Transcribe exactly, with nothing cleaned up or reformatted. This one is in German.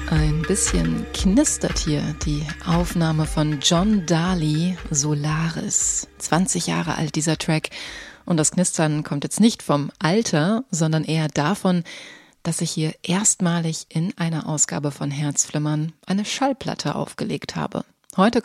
Ein bisschen knistert hier die Aufnahme von John Daly, Solaris. zwanzig Jahre alt dieser Track. Und das Knistern kommt jetzt nicht vom Alter, sondern eher davon, dass ich hier erstmalig in einer Ausgabe von Herzflimmern eine Schallplatte aufgelegt habe. Heute